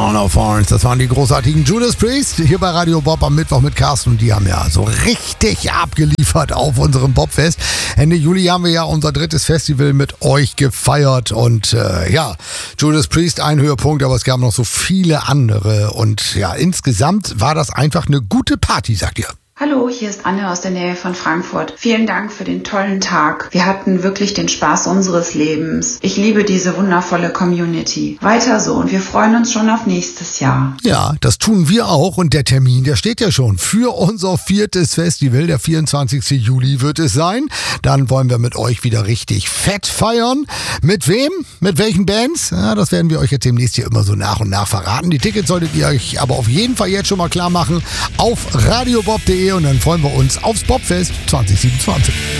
Crown of Thorns. Das waren die großartigen Judas Priest hier bei Radio Bob am Mittwoch mit Carsten. Und die haben ja so richtig abgeliefert auf unserem Bobfest. Ende Juli haben wir ja unser drittes Festival mit euch gefeiert. Und Judas Priest ein Höhepunkt, aber es gab noch so viele andere. Und ja, insgesamt war das einfach eine gute Party, sagt ihr. Hallo, hier ist Anne aus der Nähe von Frankfurt. Vielen Dank für den tollen Tag. Wir hatten wirklich den Spaß unseres Lebens. Ich liebe diese wundervolle Community. Weiter so und wir freuen uns schon auf nächstes Jahr. Ja, das tun wir auch und der Termin, der steht ja schon. Für unser viertes Festival, der 24. Juli wird es sein. Dann wollen wir mit euch wieder richtig fett feiern. Mit wem? Mit welchen Bands? Ja, das werden wir euch jetzt demnächst hier immer so nach und nach verraten. Die Tickets solltet ihr euch aber auf jeden Fall jetzt schon mal klar machen auf radiobob.de. Und dann freuen wir uns aufs Bobfest 2027.